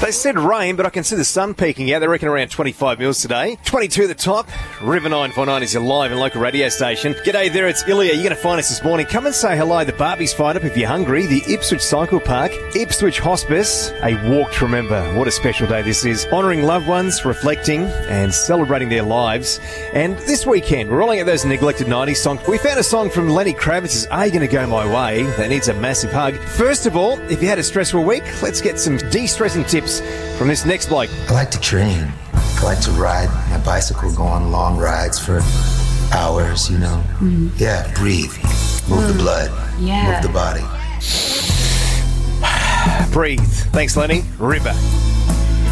They said rain, but I can see the sun peeking out. They reckon around 25 mils today. 22 at the top. River 949 is your live and local radio station. G'day there, it's Ilya. You're going to find us this morning. Come and say hello. The Barbies Fight Up if you're hungry. The Ipswich Cycle Park. Ipswich Hospice. A walk to remember. What a special day this is. Honouring loved ones, reflecting and celebrating their lives. And this weekend, we're rolling out those neglected 90s songs. We found a song from Lenny Kravitz's Are You Gonna Go My Way? That needs a massive hug. First of all, if you had a stressful week, let's get some de-stressing tips from this next bloke. I like to train. I like to ride my bicycle, go on long rides for hours, you know. Yeah, breathe. Move the blood. Yeah. Move the body. Breathe. Thanks, Lenny. River.